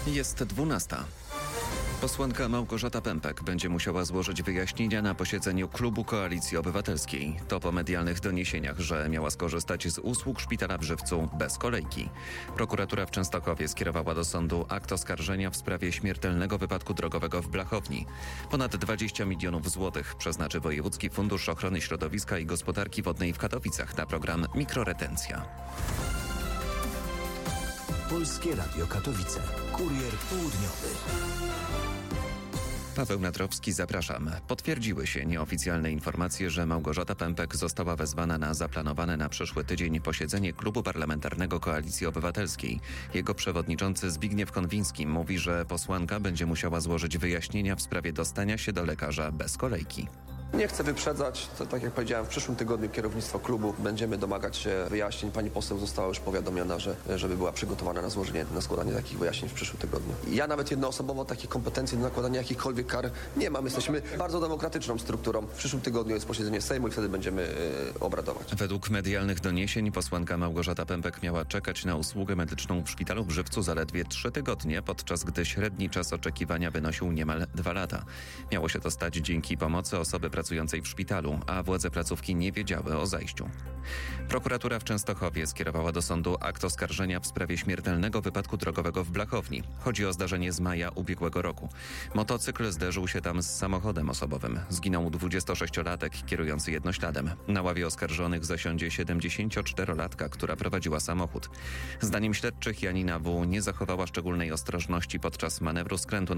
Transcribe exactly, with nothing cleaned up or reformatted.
Jest dwunasta. Posłanka Małgorzata Pępek będzie musiała złożyć wyjaśnienia na posiedzeniu klubu Koalicji Obywatelskiej. To po medialnych doniesieniach, że miała skorzystać z usług szpitala w Żywcu bez kolejki. Prokuratura w Częstochowie skierowała do sądu akt oskarżenia w sprawie śmiertelnego wypadku drogowego w Blachowni. Ponad dwadzieścia milionów złotych przeznaczy Wojewódzki Fundusz Ochrony Środowiska i Gospodarki Wodnej w Katowicach na program Mikroretencja. Polskie Radio Katowice. Kurier południowy. Paweł Natrowski, zapraszam. Potwierdziły się nieoficjalne informacje, że Małgorzata Pępek została wezwana na zaplanowane na przyszły tydzień posiedzenie Klubu Parlamentarnego Koalicji Obywatelskiej. Jego przewodniczący Zbigniew Konwiński mówi, że posłanka będzie musiała złożyć wyjaśnienia w sprawie dostania się do lekarza bez kolejki. Nie chcę wyprzedzać, to tak jak powiedziałem, w przyszłym tygodniu kierownictwo klubu będziemy domagać się wyjaśnień. Pani poseł została już powiadomiona, że żeby była przygotowana na złożenie, na składanie takich wyjaśnień w przyszłym tygodniu. Ja nawet jednoosobowo takich kompetencji do nakładania jakichkolwiek kar nie mam. Jesteśmy bardzo demokratyczną strukturą. W przyszłym tygodniu jest posiedzenie Sejmu i wtedy będziemy yy, obradować. Według medialnych doniesień posłanka Małgorzata Pępek miała czekać na usługę medyczną w szpitalu w Żywcu zaledwie trzy tygodnie, podczas gdy średni czas oczekiwania wynosił niemal dwa lata. Miało się to stać dzięki pomocy osoby pracującej w szpitalu, a władze placówki nie wiedziały o zajściu. Prokuratura w Częstochowie skierowała do sądu akt oskarżenia w sprawie śmiertelnego wypadku drogowego w Blachowni. Chodzi o zdarzenie z maja ubiegłego roku. Motocykl zderzył się tam z samochodem osobowym. Zginął dwudziestosześciolatek kierujący jednośladem. Na ławie oskarżonych zasiądzie siedemdziesięcioczterolatka, która prowadziła samochód. Zdaniem śledczych Janina W. nie zachowała szczególnej ostrożności podczas manewru skrętu